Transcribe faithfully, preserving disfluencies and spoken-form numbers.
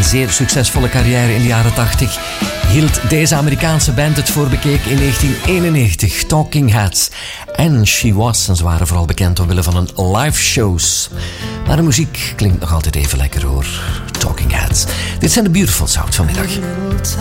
een zeer succesvolle carrière in de jaren tachtig hield deze Amerikaanse band het voor bekeek in negentien eenennegentig. Talking Heads. En She Was. En ze waren vooral bekend omwille van hun live shows. Maar de muziek klinkt nog altijd even lekker hoor. Talking Heads. Dit zijn de Beautiful Sounds vanmiddag.